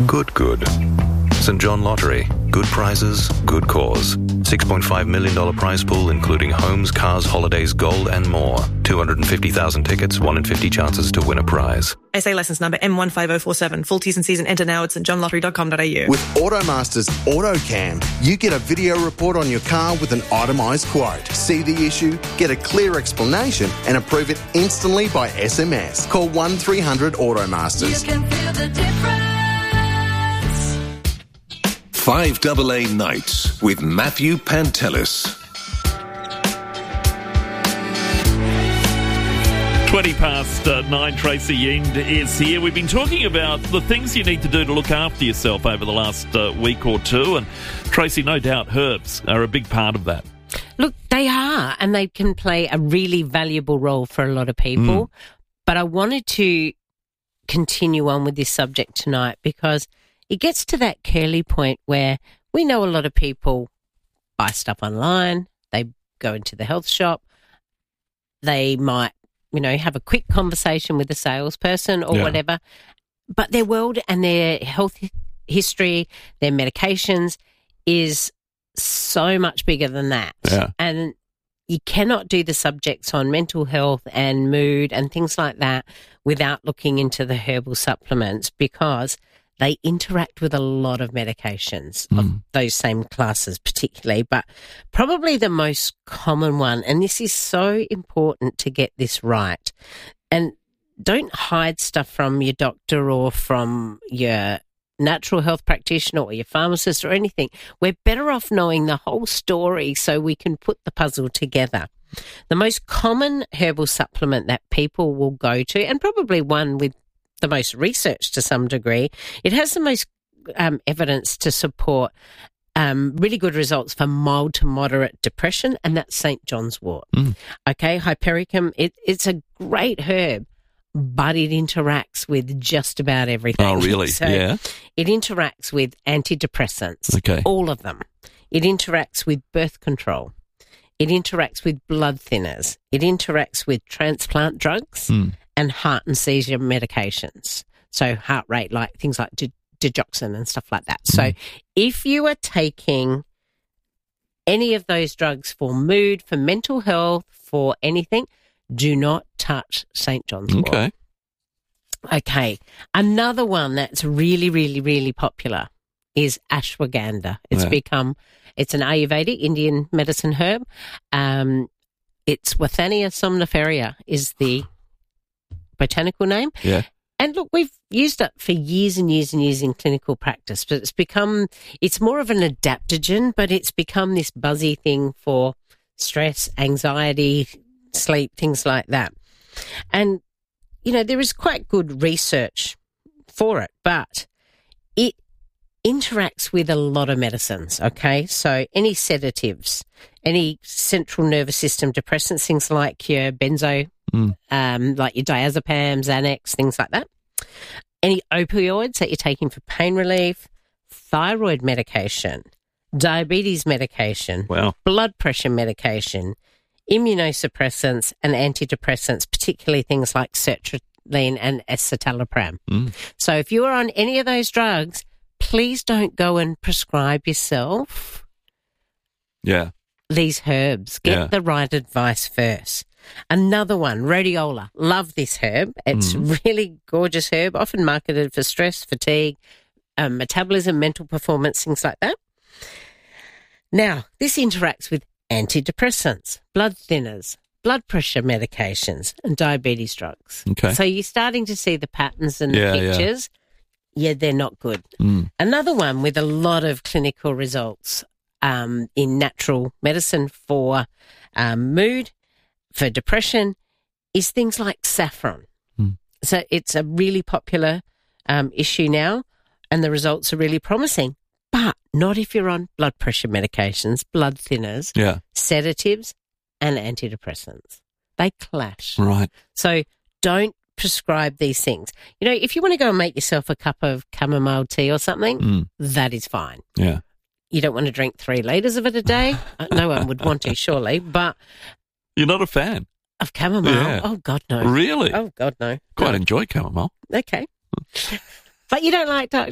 Good. St. John Lottery. Good prizes, good cause. $6.5 million prize pool, including homes, cars, holidays, gold, and more. 250,000 tickets, 1 in 50 chances to win a prize. SA licence number M15047. Full T's and C's and enter now at stjohnlottery.com.au. With Automaster's AutoCam, you get a video report on your car with an itemised quote. See the issue, get a clear explanation, and approve it instantly by SMS. Call 1300 Automasters. You can feel the difference. 5AA Nights with Matthew Pantelis. 9:20, Tracy Yend is here. We've been talking about the things you need to do to look after yourself over the last week or two, and Tracy, no doubt herbs are a big part of that. Look, they are, and they can play a really valuable role for a lot of people. But I wanted to continue on with this subject tonight because it gets to that curly point where we know a lot of people buy stuff online, they go into the health shop, they might, have a quick conversation with a salesperson or whatever, but their world and their health history, their medications is so much bigger than that. Yeah. And you cannot do the subjects on mental health and mood and things like that without looking into the herbal supplements because they interact with a lot of medications of those same classes particularly, but probably the most common one, and this is so important to get this right, and don't hide stuff from your doctor or from your natural health practitioner or your pharmacist or anything. We're better off knowing the whole story so we can put the puzzle together. The most common herbal supplement that people will go to, and probably one with the most research to some degree, it has the most evidence to support really good results for mild to moderate depression, and that's St. John's wort. Okay, Hypericum, it's a great herb, but it interacts with just about everything. Oh, really? So yeah. It interacts with antidepressants, Okay. all of them. It interacts with birth control. It interacts with blood thinners. It interacts with transplant drugs and heart and seizure medications. So heart rate, like things like digoxin and stuff like that. So if you are taking any of those drugs for mood, for mental health, for anything, do not touch St. John's wort. Okay. Okay. Another one that's really, really, really popular is ashwagandha. It's it's an Ayurvedic Indian medicine herb. It's Withania somniferia is the botanical name. Yeah. And look, we've used it for years and years and years in clinical practice, but it's more of an adaptogen, but it's become this buzzy thing for stress, anxiety, sleep, things like that. And, there is quite good research for it, but it interacts with a lot of medicines, okay? So any sedatives, any central nervous system depressants, things like your benzo, like your diazepam, Xanax, things like that. Any opioids that you're taking for pain relief, thyroid medication, diabetes medication, blood pressure medication, immunosuppressants and antidepressants, particularly things like sertraline and escitalopram. So if you are on any of those drugs, please don't go and prescribe yourself these herbs. Get the right advice first. Another one, rhodiola. Love this herb. It's really gorgeous herb, often marketed for stress, fatigue, metabolism, mental performance, things like that. Now, this interacts with antidepressants, blood thinners, blood pressure medications, and diabetes drugs. Okay. So you're starting to see the patterns and the pictures. Yeah, they're not good. Another one with a lot of clinical results in natural medicine for mood, for depression, is things like saffron. So it's a really popular issue now, and the results are really promising. But not if you're on blood pressure medications, blood thinners, sedatives, and antidepressants. They clash. Right. So don't prescribe these things. If you want to go and make yourself a cup of chamomile tea or something, that is fine. Yeah. You don't want to drink 3 litres of it a day. No one would want to, surely. But you're not a fan of chamomile? Yeah. Oh, God, no. Really? Oh, God, no. Quite enjoy chamomile. Okay. But you don't like